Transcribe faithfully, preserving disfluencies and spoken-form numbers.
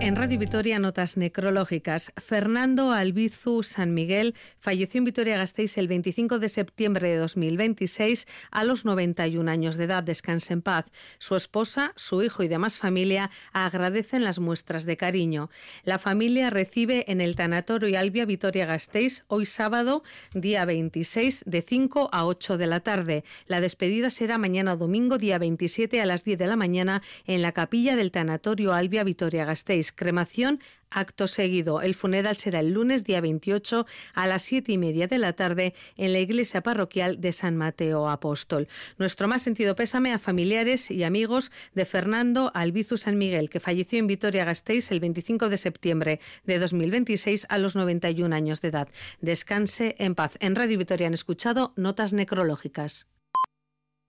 En Radio Vitoria, notas necrológicas. Fernando Albizu San Miguel falleció en Vitoria-Gasteiz el veinticinco de septiembre de dos mil veintiséis a los noventa y un años de edad. Descanse en paz. Su esposa, su hijo y demás familia agradecen las muestras de cariño. La familia recibe en el Tanatorio Albia Vitoria-Gasteiz hoy sábado, día veintiséis, de cinco a ocho de la tarde. La despedida será mañana domingo, día veintisiete, a las diez de la mañana en la capilla del Tanatorio Albia Vitoria-Gasteiz. Cremación acto seguido. El funeral será el lunes, día veintiocho, a las siete y media de la tarde en la iglesia parroquial de San Mateo Apóstol. Nuestro más sentido pésame a familiares y amigos de Fernando Albizu San Miguel, que falleció en Vitoria-Gasteiz el veinticinco de septiembre de dos mil veintiséis a los noventa y un años de edad. Descanse en paz. En Radio Vitoria han escuchado notas necrológicas.